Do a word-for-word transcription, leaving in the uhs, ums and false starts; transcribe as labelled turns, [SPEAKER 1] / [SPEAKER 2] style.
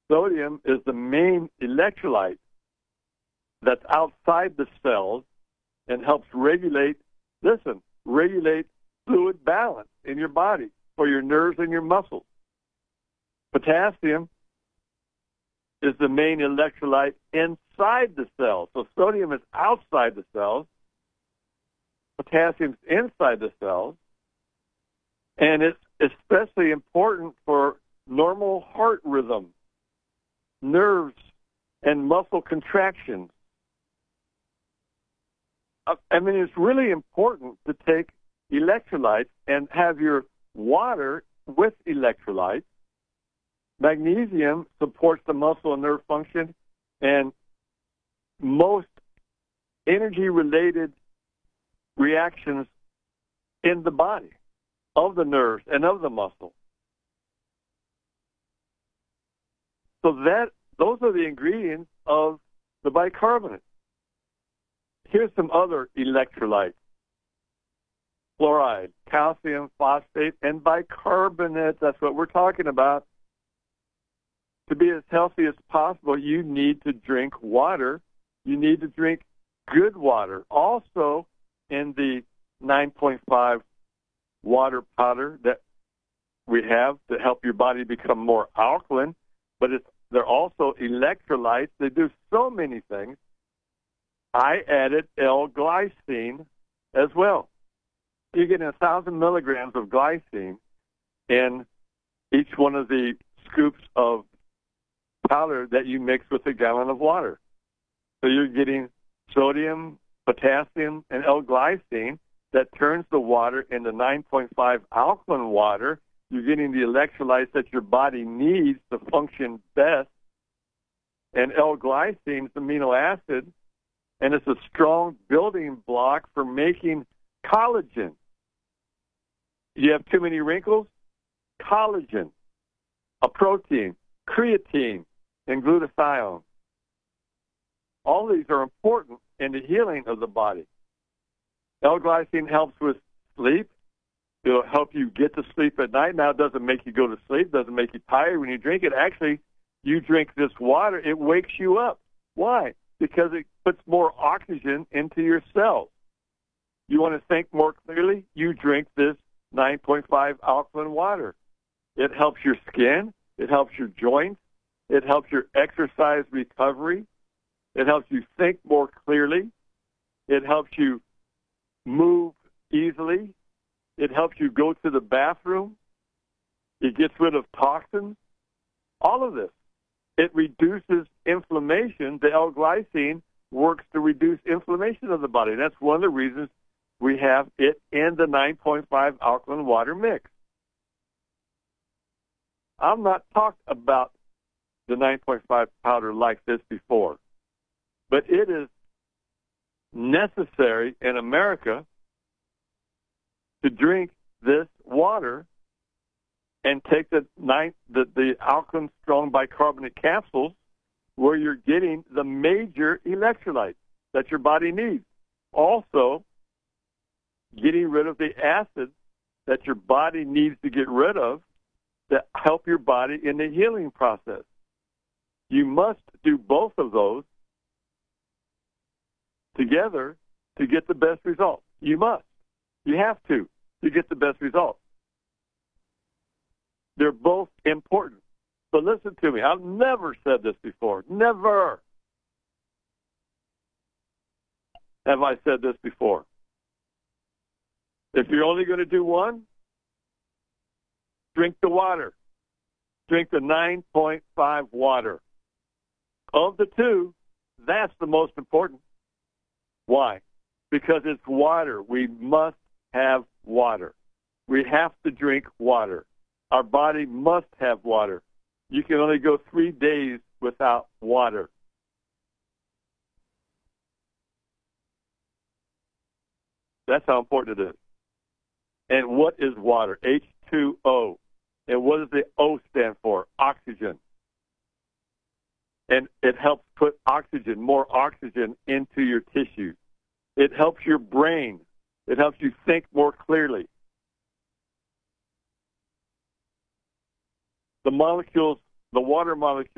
[SPEAKER 1] Sodium is the main electrolyte that's outside the cells and helps regulate, listen, regulate fluid balance in your body for your nerves and your muscles. Potassium is the main electrolyte inside the cells. So sodium is outside the cells. Potassium's inside the cells. And it's especially important for normal heart rhythm, nerves, and muscle contractions. I mean, it's really important to take electrolytes and have your water with electrolytes. Magnesium supports the muscle and nerve function, and most energy-related reactions in the body, of the nerves and of the muscle. So that those are the ingredients of the bicarbonate. Here's some other electrolytes: fluoride, calcium, phosphate, and bicarbonate. That's what we're talking about. To be as healthy as possible, you need to drink water. You need to drink good water. Also, in the nine point five water powder that we have to help your body become more alkaline, but it's, they're also electrolytes. They do so many things. I added L-glycine as well. You're getting a thousand milligrams of glycine in each one of the scoops of powder that you mix with a gallon of water. So you're getting sodium, potassium, and L-glycine that turns the water into nine point five alkaline water. You're getting the electrolytes that your body needs to function best. And L-glycine is amino acid, and it's a strong building block for making collagen. You have too many wrinkles? Collagen, a protein, creatine, and glutathione. All these are important in the healing of the body. L-glycine helps with sleep. It'll help you get to sleep at night. Now, it doesn't make you go to sleep, doesn't make you tired when you drink it. Actually, you drink this water, it wakes you up. Why? Because it puts more oxygen into your cells. You want to think more clearly? You drink this nine point five alkaline water. It helps your skin. It helps your joints. It helps your exercise recovery. It helps you think more clearly. It helps you move easily. It helps you go to the bathroom. It gets rid of toxins. All of this. It reduces inflammation. The L-glycine works to reduce inflammation of the body. That's one of the reasons we have it in the nine point five alkaline water mix. I've not talked about the nine point five powder like this before, but it is necessary in America to drink this water and take the nine, the, the alkaline strong bicarbonate capsules, where you're getting the major electrolytes that your body needs. Also, getting rid of the acids that your body needs to get rid of that help your body in the healing process. You must do both of those together to get the best results. You must. You have to to get the best results. They're both important. So listen to me. I've never said this before. Never have I said this before. If you're only going to do one, drink the water. Drink the nine point five water. Of the two, that's the most important. Why? Because it's water. We must have water. We have to drink water. Our body must have water. You can only go three days without water. That's how important it is. And what is water? H two O. And what does the O stand for? Oxygen. And it helps put oxygen, more oxygen into your tissues. It helps your brain. It helps you think more clearly. The molecules, the water molecules,